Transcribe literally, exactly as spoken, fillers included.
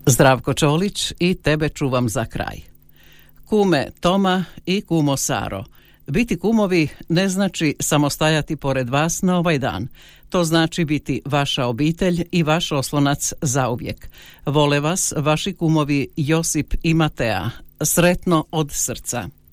Zdravko Čolić i tebe čuvam za kraj. Kume Toma i kumo Saro. Biti kumovi ne znači samo stajati pored vas na ovaj dan. To znači biti vaša obitelj i vaš oslonac zauvijek. Vole vas vaši kumovi Josip i Matea. Sretno od srca.